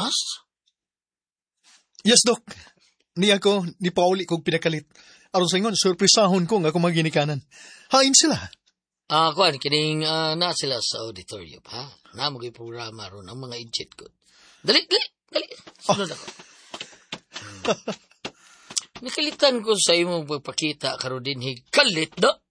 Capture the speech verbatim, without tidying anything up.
Nas? Yes, Dok. Ni ako, ni Pauli kong pinakalit. Aron sa ingon, surprisahon ko nga kung maginikanan. Hain sila. Ah, kuan kining uh, na sila sa auditorium, ha? Namo gyud programa ron ang mga idjit ko. Dali, dali, dali. Sunod ako. Hmm. Nakalitan ko sa imong pagpakita karon dinhi kalit do.